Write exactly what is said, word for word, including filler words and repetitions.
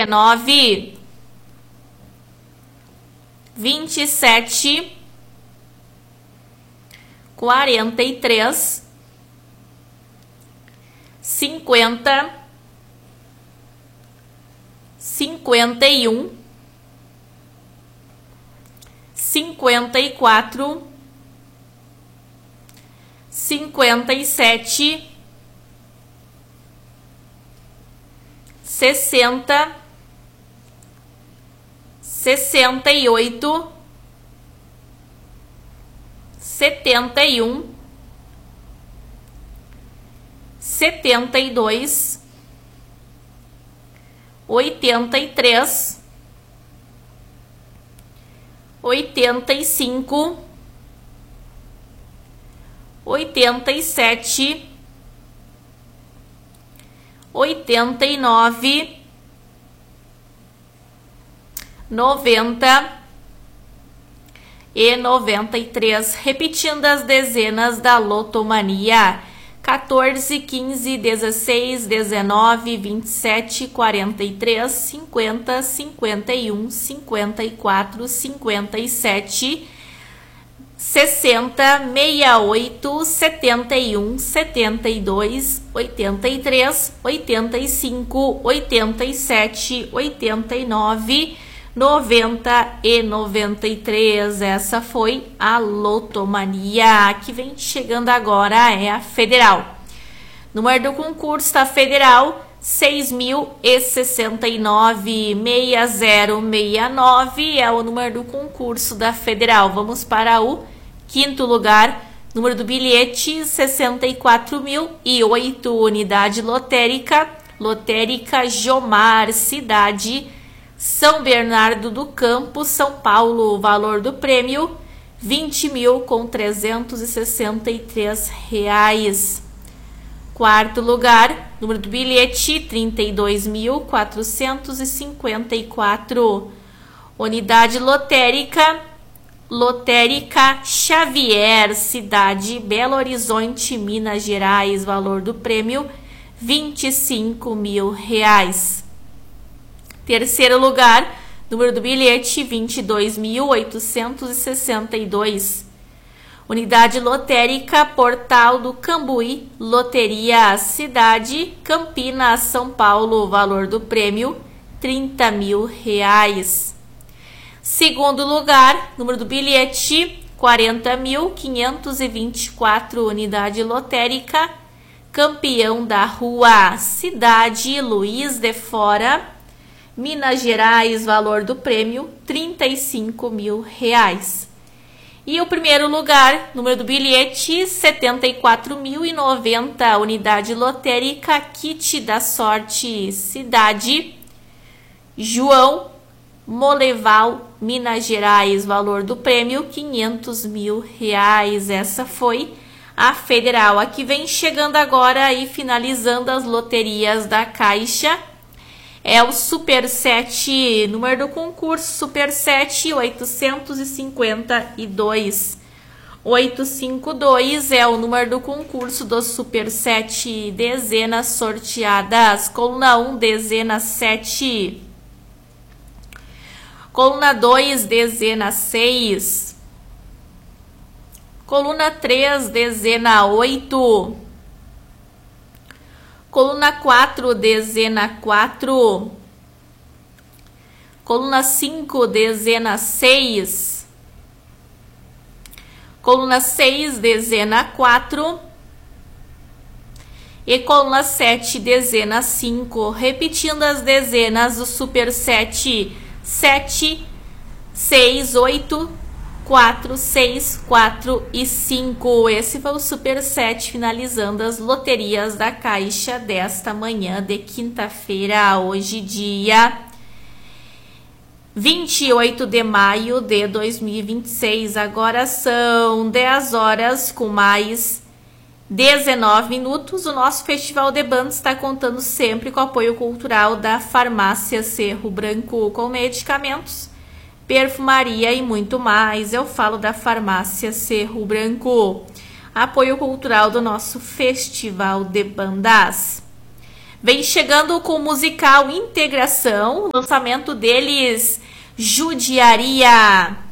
dezenove, vinte e sete, quarenta e três, cinquenta, cinquenta e um, cinquenta e quatro, cinquenta e sete, sessenta, sessenta e oito, setenta e um, setenta e dois, oitenta e três, oitenta e cinco, oitenta e sete, oitenta e nove, noventa e noventa e três. Repetindo as dezenas da lotomania: quatorze, quinze, dezesseis, dezenove, vinte e sete, quarenta e três, cinquenta, cinquenta e um, cinquenta e quatro, cinquenta e sete, sessenta, sessenta e oito, setenta e um, setenta e dois, oitenta e três, oitenta e cinco, oitenta e sete, oitenta e nove, noventa e noventa e três. Essa foi a lotomania. A que vem chegando agora é a federal. Número do concurso da federal: seis mil e sessenta e nove, seis zero seis nove é o número do concurso da federal. Vamos para o quinto lugar. Número do bilhete: sessenta e quatro mil e oito. Unidade lotérica: Lotérica Jomar, cidade São Bernardo do Campo, São Paulo. O valor do prêmio: vinte mil com trezentos e sessenta e três reais. Quarto lugar, número do bilhete: trinta e dois mil quatrocentos e cinquenta e quatro. Unidade lotérica: Lotérica Xavier, cidade Belo Horizonte, Minas Gerais. Valor do prêmio: vinte e cinco mil reais. Terceiro lugar, número do bilhete: vinte e dois mil oitocentos e sessenta e dois. Unidade lotérica Portal do Cambuí, Loteria, cidade Campinas, São Paulo. Valor do prêmio: trinta mil reais. Segundo lugar, número do bilhete: quarenta mil quinhentos e vinte e quatro. Unidade lotérica Campeão da Rua, cidade Luiz de Fora, Minas Gerais. Valor do prêmio: trinta e cinco mil reais. E o primeiro lugar, número do bilhete: setenta e quatro mil e noventa. Unidade lotérica Kit da Sorte, cidade João Moleval, Minas Gerais. Valor do prêmio: quinhentos mil reais. Essa foi a federal. Aqui vem chegando agora e finalizando as loterias da Caixa. É o Super sete, número do concurso: Super sete oitocentos e cinquenta e dois. oitocentos e cinquenta e dois é o número do concurso do Super sete. Dezenas sorteadas: coluna um, dezena sete. Coluna dois, dezena seis. Coluna três, dezena oito. Coluna quatro, dezena quatro. Coluna cinco, dezena seis. Coluna seis, dezena quatro. E coluna sete, dezena cinco. Repetindo as dezenas do Super sete: sete, seis, oito, quatro, seis, quatro e cinco. Esse foi o Super sete, finalizando as loterias da Caixa desta manhã de quinta-feira, hoje dia vinte e oito de maio de dois mil e vinte e seis. Agora são dez horas com mais dezenove minutos. O nosso Festival de Bandas está contando sempre com o apoio cultural da Farmácia Cerro Branco, com medicamentos, perfumaria e muito mais. Eu falo da Farmácia Cerro Branco. Apoio cultural do nosso Festival de Bandas. Vem chegando com o musical Integração, lançamento deles Judiaria.